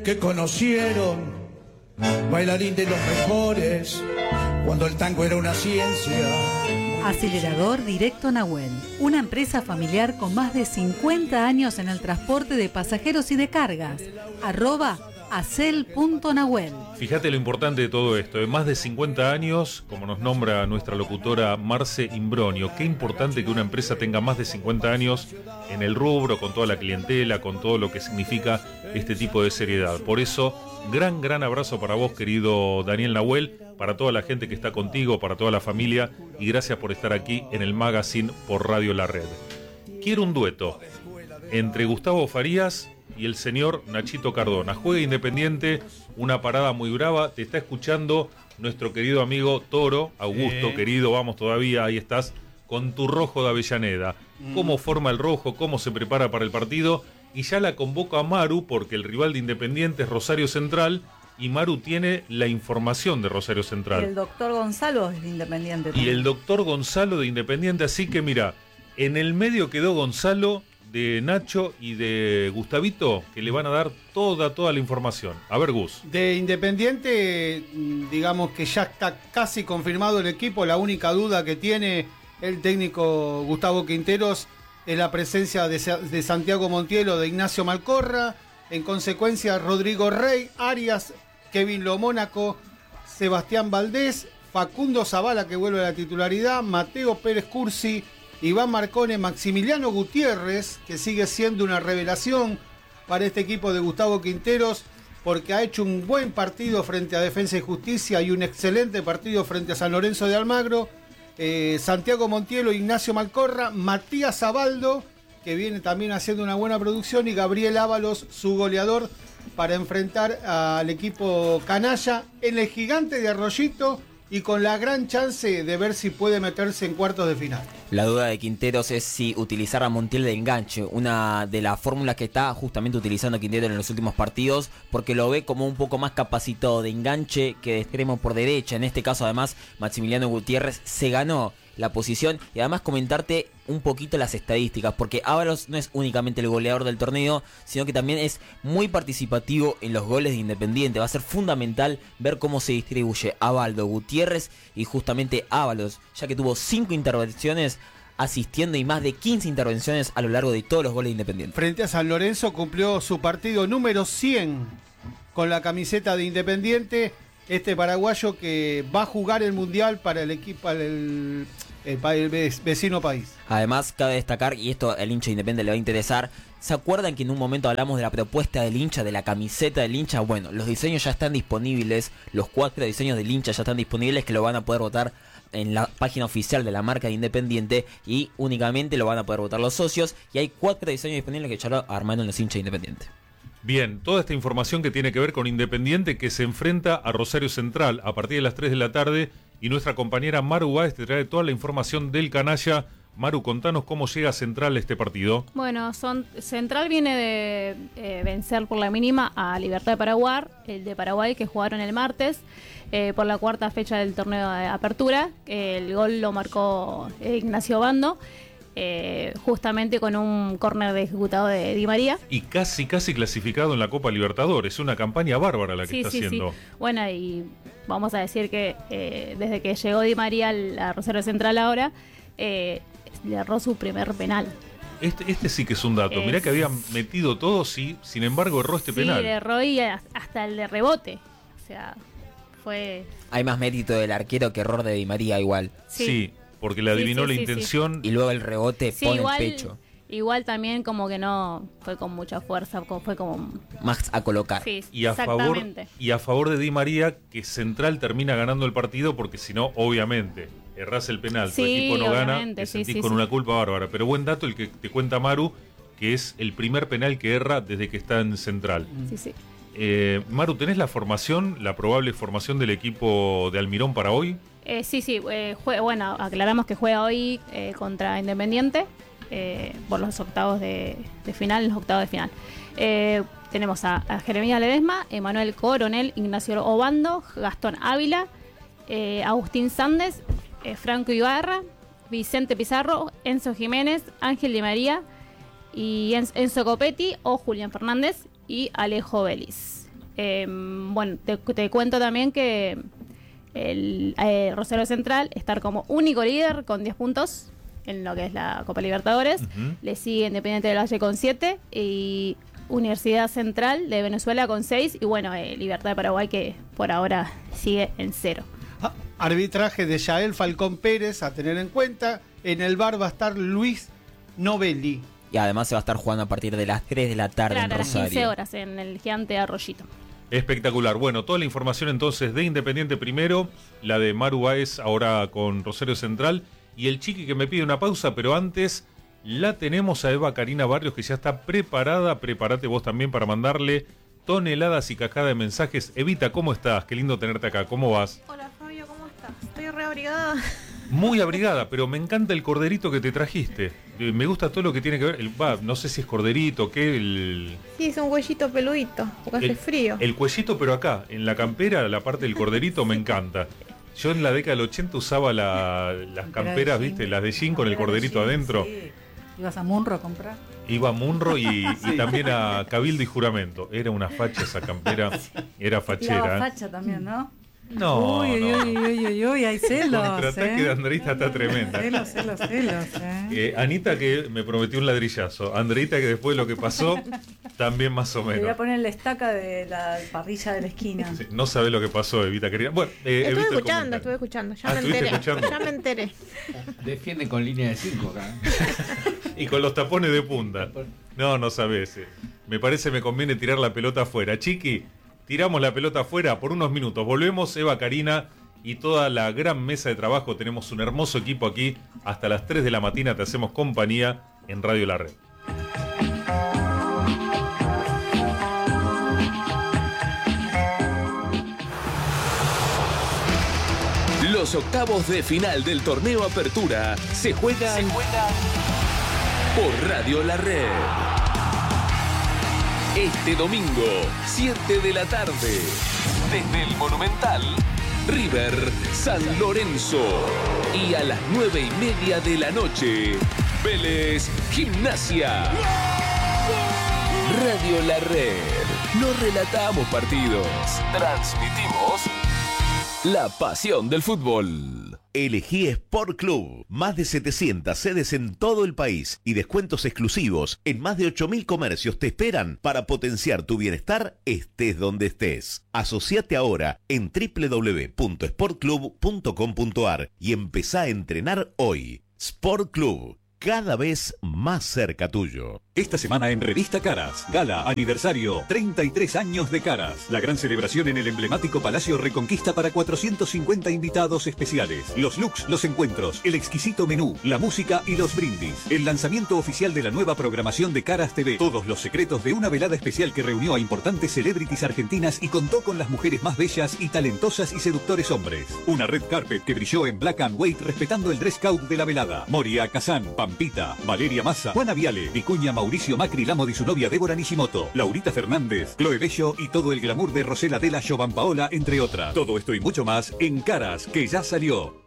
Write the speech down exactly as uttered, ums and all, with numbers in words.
Que conocieron, bailarín de los mejores, cuando el tango era una ciencia. Acelerador Directo Nahuel, una empresa familiar con más de cincuenta años en el transporte de pasajeros y de cargas. Arroba acel punto nahuel. Fíjate lo importante de todo esto, de más de cincuenta años, como nos nombra nuestra locutora Marce Imbronio. Qué importante que una empresa tenga más de cincuenta años en el rubro, con toda la clientela, con todo lo que significa este tipo de seriedad. Por eso, gran, gran abrazo para vos, querido Daniel Nahuel, para toda la gente que está contigo, para toda la familia, y gracias por estar aquí en el Magazine por Radio La Red. Quiero un dueto entre Gustavo Farías y el señor Nachito Cardona. Juega Independiente, una parada muy brava. Te está escuchando nuestro querido amigo Toro, Augusto, eh. querido, vamos todavía, ahí estás, con tu rojo de Avellaneda. Mm. ¿Cómo forma el rojo? ¿Cómo se prepara para el partido? Y ya la convoca a Maru, porque el rival de Independiente es Rosario Central, y Maru tiene la información de Rosario Central. Y el doctor Gonzalo es de Independiente también. Y el doctor Gonzalo de Independiente, así que mira, en el medio quedó Gonzalo, de Nacho y de Gustavito, que le van a dar toda, toda la información. A ver, Gus. De Independiente, digamos que ya está casi confirmado el equipo. La única duda que tiene el técnico Gustavo Quinteros es la presencia de, de Santiago Montiel o de Ignacio Malcorra. En consecuencia, Rodrigo Rey, Arias, Kevin Lomónaco, Sebastián Valdés, Facundo Zavala, que vuelve a la titularidad, Mateo Pérez Cursi, Iván Marcone, Maximiliano Gutiérrez, que sigue siendo una revelación para este equipo de Gustavo Quinteros, porque ha hecho un buen partido frente a Defensa y Justicia y un excelente partido frente a San Lorenzo de Almagro. Eh, Santiago Montielo, Ignacio Malcorra, Matías Abaldo, que viene también haciendo una buena producción, y Gabriel Ábalos, su goleador, para enfrentar al equipo canalla en el Gigante de Arroyito, y con la gran chance de ver si puede meterse en cuartos de final. La duda de Quinteros es si utilizar a Montiel de enganche, una de las fórmulas que está justamente utilizando Quinteros en los últimos partidos, porque lo ve como un poco más capacitado de enganche que de extremo por derecha. En este caso, además, Maximiliano Gutiérrez se ganó la posición. Y además comentarte un poquito las estadísticas, porque Ábalos no es únicamente el goleador del torneo, sino que también es muy participativo en los goles de Independiente. Va a ser fundamental ver cómo se distribuye Abaldo, Gutiérrez y justamente Ábalos, ya que tuvo cinco intervenciones asistiendo y más de quince intervenciones a lo largo de todos los goles de Independiente. Frente a San Lorenzo cumplió su partido número cien con la camiseta de Independiente. Este paraguayo que va a jugar el Mundial para el equipo, para el, el, el vecino país. Además, cabe destacar, y esto al hincha Independiente le va a interesar, ¿se acuerdan que en un momento hablamos de la propuesta del hincha, de la camiseta del hincha? Bueno, los diseños ya están disponibles, los cuatro diseños del hincha ya están disponibles, que lo van a poder votar en la página oficial de la marca de Independiente, y únicamente lo van a poder votar los socios, y hay cuatro diseños disponibles que ya lo armaron los hinchas de Independiente. Bien, toda esta información que tiene que ver con Independiente, que se enfrenta a Rosario Central a partir de las tres de la tarde, y nuestra compañera Maru Báez te trae toda la información del canalla. Maru, contanos cómo llega Central a este partido. Bueno, son, Central viene de eh, vencer por la mínima a Libertad de Paraguay, el de Paraguay, que jugaron el martes eh, por la cuarta fecha del torneo de apertura. El gol lo marcó eh, Ignacio Bando. Eh, justamente con un córner de ejecutado de Di María. Y casi, casi clasificado en la Copa Libertadores. Una campaña bárbara la que sí, está sí, haciendo. Sí. Bueno, y vamos a decir que eh, desde que llegó Di María a Rosario Central ahora, eh, le erró su primer penal. Este, este sí que es un dato. Es... Mirá que habían metido todos y sin embargo erró este sí, penal. Sí, le erró y hasta el de rebote. O sea, fue... Hay más mérito del arquero que error de Di María igual. Sí. sí. Porque le adivinó sí, sí, la sí, intención. Sí. Y luego el rebote sí, pone igual, el pecho. Igual también como que no fue con mucha fuerza, fue como... Más a colocar. Sí, y, a favor, y a favor de Di María, que Central termina ganando el partido, porque si no, obviamente, errás el penal, sí, tu equipo no gana, te sí, sentís sí, con sí. una culpa bárbara. Pero buen dato el que te cuenta Maru, que es el primer penal que erra desde que está en Central. Sí, sí. Eh, Maru, ¿tenés la formación, la probable formación del equipo de Almirón para hoy? Eh, sí, sí, eh, juega, bueno, aclaramos que juega hoy eh, contra Independiente eh, por los octavos de, de final, los octavos de final. Eh, tenemos a, a Jeremías Ledesma, Emanuel Coronel, Ignacio Obando, Gastón Ávila, eh, Agustín Sández, eh, Franco Ibarra, Vicente Pizarro, Enzo Jiménez, Ángel Di María y Enzo Copetti o Julián Fernández y Alejo Vélez. Eh, bueno, te, te cuento también que el eh, Rosario Central está como único líder con diez puntos en lo que es la Copa Libertadores. Uh-huh. Le sigue Independiente del Valle con siete y Universidad Central de Venezuela con seis. Y bueno, eh, Libertad de Paraguay que por ahora sigue en cero. Ah, arbitraje de Yael Falcón Pérez a tener en cuenta. En el bar va a estar Luis Novelli. Y además se va a estar jugando a partir de las tres de la tarde claro, en Rosario. A las quince horas en el Gigante Arroyito. Espectacular. Bueno, toda la información entonces de Independiente primero, la de Maru Báez ahora con Rosario Central y el Chiqui que me pide una pausa, pero antes la tenemos a Eva Karina Barrios que ya está preparada. Prepárate vos también para mandarle toneladas y cascada de mensajes. Evita, ¿cómo estás? Qué lindo tenerte acá. ¿Cómo vas? Hola Fabio, ¿cómo estás? Estoy reabrigada. Muy abrigada, pero me encanta el corderito que te trajiste. Me gusta todo lo que tiene que ver. El, va, no sé si es corderito, qué. El, sí, es un cuellito peludito, porque hace el, frío. El cuellito, pero acá, en la campera, la parte del corderito me encanta. Yo en la década del ochenta usaba la, las camperas, ¿viste? Las de jean con el corderito jean, adentro. Sí. ¿Ibas a Munro a comprar? Iba a Munro y, y también a Cabildo y Juramento. Era una facha esa campera, era fachera. La facha también, ¿no? No, uy, no. Uy, uy, uy, uy, hay celos. El contraataque ¿eh? de Andreita está tremenda. Celos, celos, celos. ¿eh? Eh, Anita que me prometió un ladrillazo. Andreita que después de lo que pasó, también más o menos. Le voy a poner la estaca de la parrilla de la esquina. Sí, no sabe lo que pasó, Evita querida. Bueno, eh, estuve escuchando, estuve escuchando. Ya ah, me enteré. Escuchando? Ya me enteré. Defiende con línea de cinco acá. Y con los tapones de punta. No, no sabes. Eh. Me parece me conviene tirar la pelota afuera. Chiqui, tiramos la pelota afuera por unos minutos. Volvemos, Eva Karina y toda la gran mesa de trabajo. Tenemos un hermoso equipo aquí. Hasta las tres de la mañana te hacemos compañía en Radio La Red. Los octavos de final del torneo Apertura se juegan, se juegan por Radio La Red. Este domingo, siete de la tarde, desde el Monumental, River San Lorenzo. Y a las nueve y media de la noche, Vélez Gimnasia. Radio La Red. No relatamos partidos, transmitimos la pasión del fútbol. Elegí Sport Club. Más de setecientas sedes en todo el país y descuentos exclusivos en más de ocho mil comercios te esperan para potenciar tu bienestar estés donde estés. Asociate ahora en doble u doble u doble u punto sport club punto com punto a r y empezá a entrenar hoy. Sport Club, cada vez más cerca tuyo. Esta semana en Revista Caras, gala aniversario, treinta y tres años de Caras. La gran celebración en el emblemático Palacio Reconquista para cuatrocientos cincuenta invitados especiales. Los looks, los encuentros, el exquisito menú, la música y los brindis. El lanzamiento oficial de la nueva programación de Caras T V. Todos los secretos de una velada especial que reunió a importantes celebrities argentinas y contó con las mujeres más bellas y talentosas y seductores hombres. Una red carpet que brilló en black and white respetando el dress code de la velada. Moria Kazan, Pampita, Valeria Massa, Juana Viale, Vicuña Mauricio Macri Lamo y su novia Débora Nishimoto, Laurita Fernández, Chloe Bello y todo el glamour de Rosela Della Giovan Paola, entre otras. Todo esto y mucho más en Caras, que ya salió.